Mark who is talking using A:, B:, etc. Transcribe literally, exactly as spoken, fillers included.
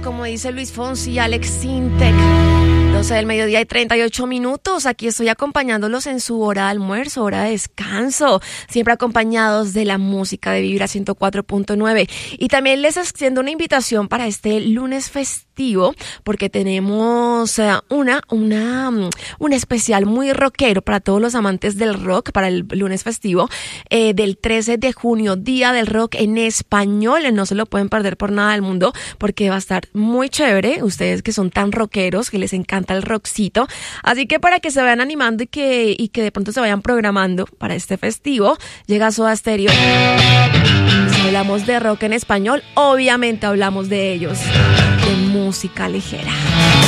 A: como dice Luis Fonsi, Alex Sintek. doce del mediodía y treinta y ocho minutos. Aquí estoy acompañándolos en su hora de almuerzo, hora de descanso. Siempre acompañados de la música de Vibra ciento cuatro punto nueve. Y también les extiendo una invitación para este lunes festivo, porque tenemos uh, una, una, um, un especial muy rockero para todos los amantes del rock para el lunes festivo eh, del trece de junio, Día del Rock en español. No se lo pueden perder por nada del mundo, porque va a estar muy chévere. Ustedes que son tan rockeros, que les encanta el rockcito, así que para que se vayan animando y que, y que de pronto se vayan programando para este festivo, llega Soda Stereo. Si hablamos de rock en español, obviamente hablamos de ellos, de música ligera.